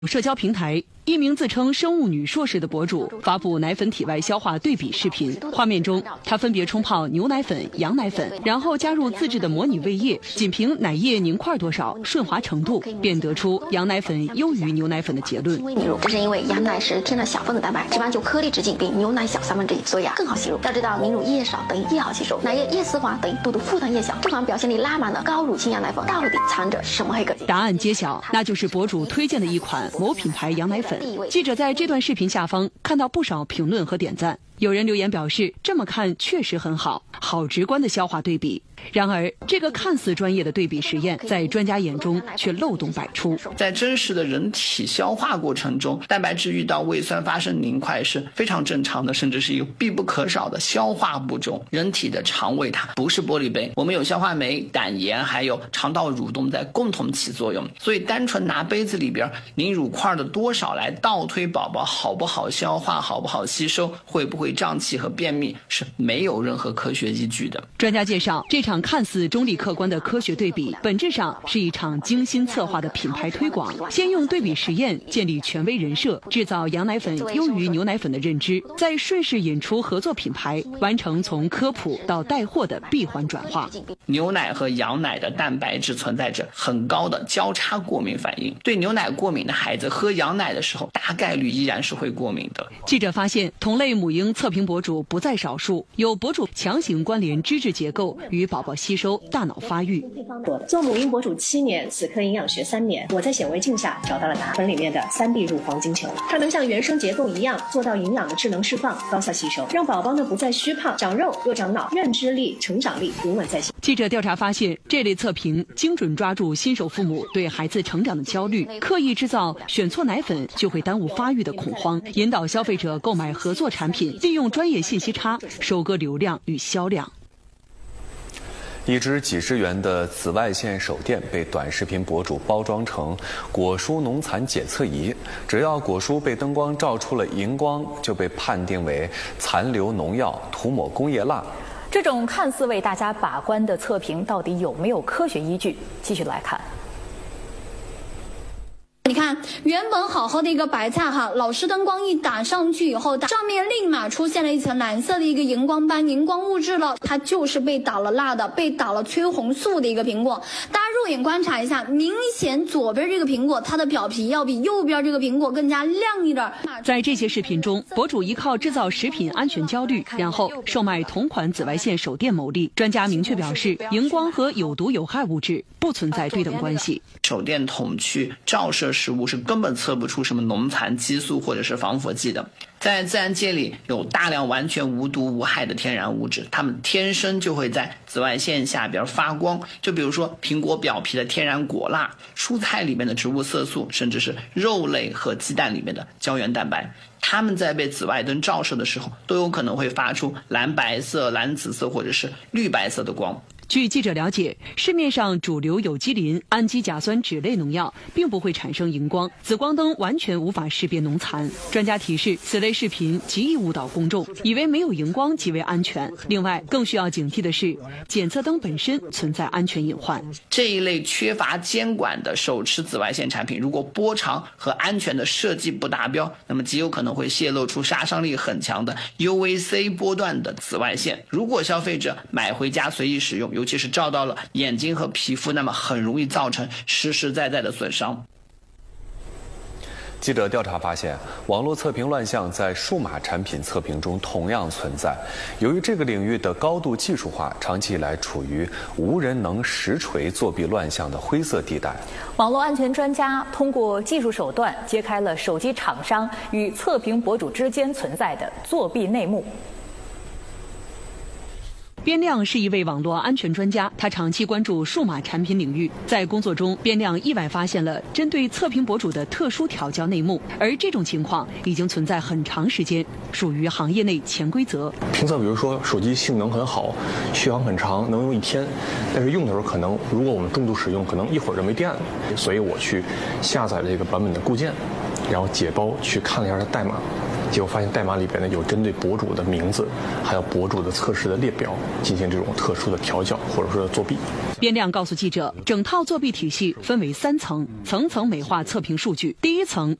社交平台，一名自称生物女硕士的博主发布奶粉体外消化对比视频。画面中，她分别冲泡牛奶粉、羊奶粉，然后加入自制的模拟胃液，仅凭奶液凝块多少、顺滑程度，便得出羊奶粉优于牛奶粉的结论。 胃凝乳，这是因为羊奶是天然小分子蛋白，脂肪就颗粒直径比牛奶小1/3，所以更好吸收。要知道，凝乳液少等于越好吸收，奶液越丝滑等于肚肚负担越小。这款表现力拉满的高乳清羊奶粉到底藏着什么黑科技？ 答案揭晓，那就是博主推荐的一款某品牌羊奶粉。记者在这段视频下方看到不少评论和点赞，有人留言表示这么看确实很好，好直观的消化对比。然而，这个看似专业的对比实验，在专家眼中却漏洞百出。 在真实的人体消化过程中，蛋白质遇到胃酸发生凝块是非常正常的，甚至是一个必不可少的消化步骤。人体的肠胃它不是玻璃杯，我们有消化酶、胆盐还有肠道蠕动在共同起作用，所以单纯拿杯子里边凝乳块的多少来倒推宝宝好不好消化、好不好吸收、会不会胀气和便秘是没有任何科学依据的。 专家介绍，这场看似中立客观的科学对比，本质上是一场精心策划的品牌推广。先用对比实验建立权威人设，制造羊奶粉优于牛奶粉的认知，再顺势引出合作品牌，完成从科普到带货的闭环转化。 牛奶和羊奶的蛋白质存在着很高的交叉过敏反应，对牛奶过敏的孩子喝羊奶的时候，大概率依然是会过敏的。 记者发现，同类母婴测评博主不在少数，有博主强行关联脂质结构与宝宝吸收、大脑发育。 做母婴博主7年，此刻营养学3年，我在显微镜下找到了它，粉里面的3D 乳黄金球，它能像原生结构一样做到营养的智能释放、高效吸收，让宝宝呢不再虚胖、长肉又长脑，认知力、成长力永稳在线。 记者调查发现，这类测评精准抓住新手父母对孩子成长的焦虑，刻意制造选错奶粉就会耽误发育的恐慌，引导消费者购买合作产品，利用专业信息差收割流量与销量。 一只几十元的紫外线手电被短视频博主包装成果蔬农残检测仪，只要果蔬被灯光照出了荧光，就被判定为残留农药、涂抹工业蜡。 这种看似为大家把关的测评，到底有没有科学依据？继续来看。 你看，原本好好的一个白菜哈，老式灯光一打上去以后，上面立马出现了一层蓝色的一个荧光斑、荧光物质了，它就是被打了蜡的、被打了催红素的一个苹果。大家肉眼观察一下，明显左边这个苹果它的表皮要比右边这个苹果更加亮一点。 在这些视频中，博主依靠制造食品安全焦虑，然后售卖同款紫外线手电牟利。专家明确表示，荧光和有毒有害物质不存在对等关系。 手电筒去照射食物是根本测不出什么农残、激素或者是防腐剂的。在自然界里有大量完全无毒无害的天然物质，它们天生就会在紫外线下边发光。就比如说苹果表皮的天然果蜡，蔬菜里面的植物色素，甚至是肉类和鸡蛋里面的胶原蛋白，它们在被紫外灯照射的时候，都有可能会发出蓝白色、蓝紫色或者是绿白色的光。 据记者了解，市面上主流有机磷、氨基甲酸酯类农药并不会产生荧光，紫光灯完全无法识别农残。专家提示，此类视频极易误导公众，以为没有荧光即为安全。另外，更需要警惕的是，检测灯本身存在安全隐患。 这一类缺乏监管的手持紫外线产品，如果波长和安全的设计不达标，那么极有可能会泄露出杀伤力很强的 UVC 波段的紫外线。如果消费者买回家随意使用，尤其是照到了眼睛和皮肤，那么很容易造成实实在在的损伤。 记者调查发现，网络测评乱象在数码产品测评中同样存在。由于这个领域的高度技术化，长期以来处于无人能实锤作弊乱象的灰色地带。 网络安全专家通过技术手段揭开了手机厂商与测评博主之间存在的作弊内幕。 边亮是一位网络安全专家，他长期关注数码产品领域。在工作中，边亮意外发现了针对测评博主的特殊调教内幕，而这种情况已经存在很长时间，属于行业内潜规则。 评测比如说手机性能很好，续航很长，能用1天，但是用的时候可能如果我们重度使用，可能一会儿就没电了，所以我去下载了这个版本的固件，然后解包去看了一下它代码。 结果发现代码里边呢有针对博主的名字，还有博主的测试的列表进行这种特殊的调校或者说作弊。 边亮告诉记者，整套作弊体系分为3层，层层美化测评数据。第一层